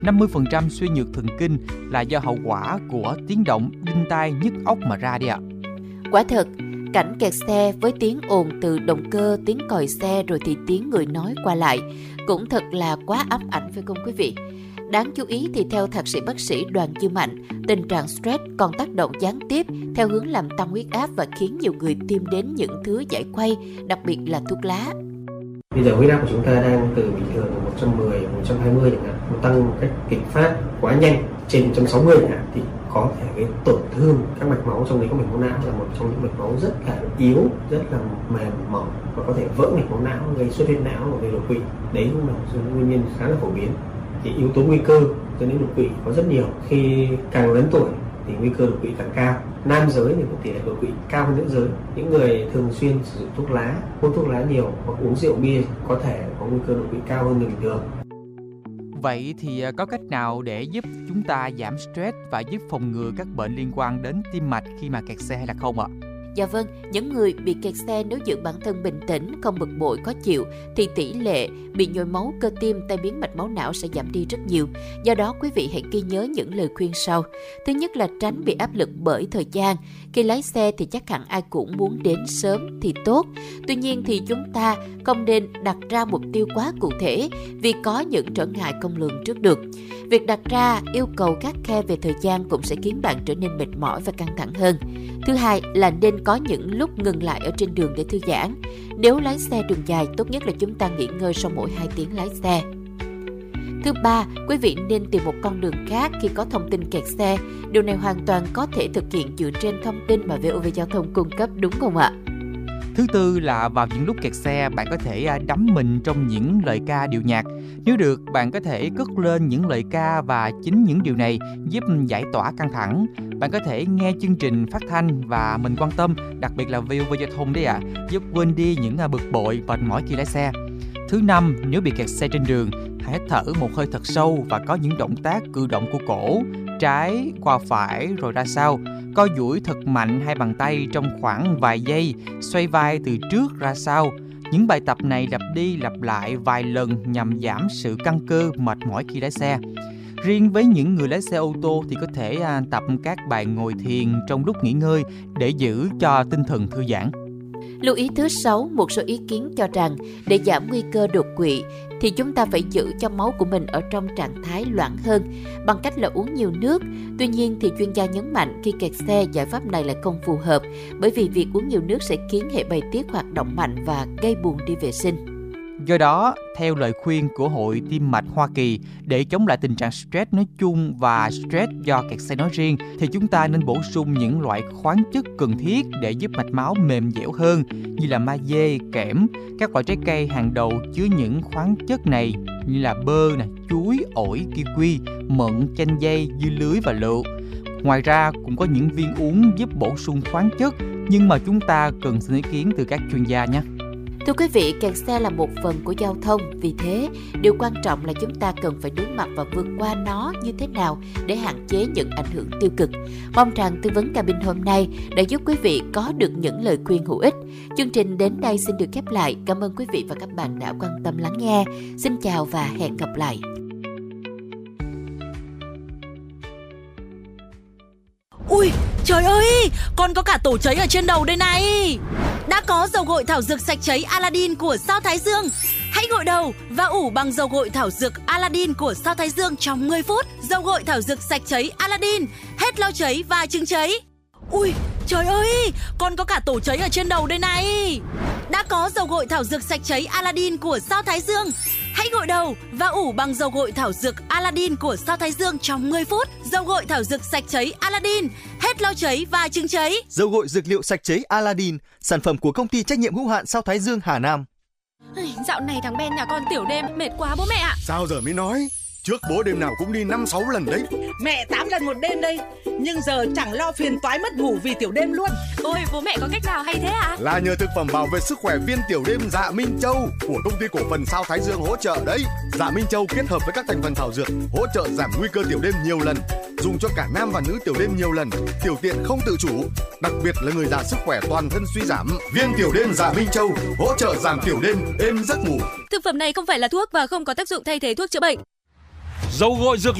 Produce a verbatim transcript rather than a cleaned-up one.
năm mươi phần trăm suy nhược thần kinh là do hậu quả của tiếng động đinh tai nhức óc mà ra đi ạ. Quả thật, cảnh kẹt xe với tiếng ồn từ động cơ, tiếng còi xe rồi thì tiếng người nói qua lại cũng thật là quá ám ảnh phải không quý vị? Đáng chú ý thì theo thạc sĩ bác sĩ Đoàn Như Mạnh, tình trạng stress còn tác động gián tiếp theo hướng làm tăng huyết áp và khiến nhiều người tìm đến những thứ giải khuây, đặc biệt là thuốc lá. Bây giờ huyết áp của chúng ta đang từ bình thường là một trăm mười, một trăm hai mươi chẳng hạn, một tăng một cách kịch phát quá nhanh trên một trăm sáu mươi chẳng hạn thì có thể gây tổn thương các mạch máu, trong đấy có mạch máu não là một trong những mạch máu rất là yếu, rất là mềm mỏng và có thể vỡ mạch máu não, gây xuất huyết não và gây đột quỵ. Đấy cũng là một nguyên nhân khá là phổ biến. Thì yếu tố nguy cơ dẫn đến đột quỵ có rất nhiều. Khi càng lớn tuổi thì nguy cơ đột quỵ càng cao. Nam giới thì có tỷ lệ đột quỵ cao hơn nữ giới. Những người thường xuyên sử dụng thuốc lá, hút thuốc lá nhiều hoặc uống rượu bia có thể có nguy cơ đột quỵ cao hơn người bình thường. Vậy thì có cách nào để giúp chúng ta giảm stress và giúp phòng ngừa các bệnh liên quan đến tim mạch khi mà kẹt xe hay là không ạ? Dạ vâng, những người bị kẹt xe nếu giữ bản thân bình tĩnh, không bực bội, khó chịu thì tỷ lệ bị nhồi máu cơ tim, tai biến mạch máu não sẽ giảm đi rất nhiều. Do đó quý vị hãy ghi nhớ những lời khuyên sau. Thứ nhất là tránh bị áp lực bởi thời gian. Khi lái xe thì chắc hẳn ai cũng muốn đến sớm thì tốt. Tuy nhiên thì chúng ta không nên đặt ra mục tiêu quá cụ thể vì có những trở ngại không lường trước được. Việc đặt ra yêu cầu khắt khe về thời gian cũng sẽ khiến bạn trở nên mệt mỏi và căng thẳng hơn. Thứ hai là nên có những lúc ngừng lại ở trên đường để thư giãn. Nếu lái xe đường dài, tốt nhất là chúng ta nghỉ ngơi sau mỗi hai tiếng lái xe. Thứ ba, quý vị nên tìm một con đường khác khi có thông tin kẹt xe. Điều này hoàn toàn có thể thực hiện dựa trên thông tin mà vê o vê Giao thông cung cấp, đúng không ạ? Thứ tư là vào những lúc kẹt xe, bạn có thể đắm mình trong những lời ca điệu nhạc. Nếu được, bạn có thể cất lên những lời ca và chính những điều này giúp giải tỏa căng thẳng. Bạn có thể nghe chương trình phát thanh và mình quan tâm, đặc biệt là vê o vê Giao thông đấy ạ, à, giúp quên đi những bực bội, mệt mỏi khi lái xe. Thứ năm, nếu bị kẹt xe trên đường, hãy hít thở một hơi thật sâu và có những động tác cử động của cổ, trái qua phải rồi ra sau. Co duỗi thật mạnh hai bàn tay trong khoảng vài giây, xoay vai từ trước ra sau. Những bài tập này lặp đi lặp lại vài lần nhằm giảm sự căng cơ, mệt mỏi khi lái xe. Riêng với những người lái xe ô tô thì có thể à, tập các bài ngồi thiền trong lúc nghỉ ngơi để giữ cho tinh thần thư giãn. Lưu ý thứ sáu, một số ý kiến cho rằng để giảm nguy cơ đột quỵ thì chúng ta phải giữ cho máu của mình ở trong trạng thái loãng hơn bằng cách là uống nhiều nước. Tuy nhiên thì chuyên gia nhấn mạnh khi kẹt xe, giải pháp này lại không phù hợp bởi vì việc uống nhiều nước sẽ khiến hệ bài tiết hoạt động mạnh và gây buồn đi vệ sinh. Do đó, theo lời khuyên của Hội Tim mạch Hoa Kỳ, để chống lại tình trạng stress nói chung và stress do kẹt xe nói riêng, thì chúng ta nên bổ sung những loại khoáng chất cần thiết để giúp mạch máu mềm dẻo hơn, như là magie, kẽm. Các loại trái cây hàng đầu chứa những khoáng chất này như là bơ, chuối, ổi, kiwi, mận, chanh dây, dưa lưới và lựu. Ngoài ra, cũng có những viên uống giúp bổ sung khoáng chất, nhưng mà chúng ta cần xin ý kiến từ các chuyên gia nhé. Thưa quý vị, kẹt xe là một phần của giao thông, vì thế điều quan trọng là chúng ta cần phải đối mặt và vượt qua nó như thế nào để hạn chế những ảnh hưởng tiêu cực. Mong rằng tư vấn cabin hôm nay đã giúp quý vị có được những lời khuyên hữu ích. Chương trình đến đây xin được khép lại. Cảm ơn quý vị và các bạn đã quan tâm lắng nghe. Xin chào và hẹn gặp lại. Ui, trời ơi, còn có cả tổ cháy ở trên đầu đây này. Đã có dầu gội thảo dược sạch cháy Aladdin của Sao Thái Dương. Hãy gội đầu và ủ bằng dầu gội thảo dược Aladdin của Sao Thái Dương trong mười phút. Dầu gội thảo dược sạch cháy Aladdin, hết lau cháy và trứng cháy. Ui, trời ơi, còn có cả tổ cháy ở trên đầu đây này. Đã có dầu gội thảo dược sạch cháy Aladdin của Sao Thái Dương. Hãy gội đầu và ủ bằng dầu gội thảo dược Aladdin của Sao Thái Dương trong mười phút. Dầu gội thảo dược sạch cháy Aladdin, hết lau cháy và trứng cháy. Dầu gội dược liệu sạch cháy Aladdin, sản phẩm của công ty trách nhiệm hữu hạn Sao Thái Dương Hà Nam. Dạo này thằng Ben nhà con tiểu đêm mệt quá bố mẹ ạ. Sao giờ mới nói? Trước bố đêm nào cũng đi năm sáu lần đấy. Mẹ tám lần một đêm đây. Nhưng giờ chẳng lo phiền toái mất ngủ vì tiểu đêm luôn. Ôi bố mẹ có cách nào hay thế ạ? À? Là nhờ thực phẩm bảo vệ sức khỏe viên tiểu đêm Dạ Minh Châu của công ty cổ phần Sao Thái Dương hỗ trợ đấy. Dạ Minh Châu kết hợp với các thành phần thảo dược hỗ trợ giảm nguy cơ tiểu đêm nhiều lần, dùng cho cả nam và nữ tiểu đêm nhiều lần, tiểu tiện không tự chủ, đặc biệt là người già sức khỏe toàn thân suy giảm. Viên tiểu đêm Dạ Minh Châu hỗ trợ giảm tiểu đêm, êm giấc ngủ. Thực phẩm này không phải là thuốc và không có tác dụng thay thế thuốc chữa bệnh. Dầu gội dược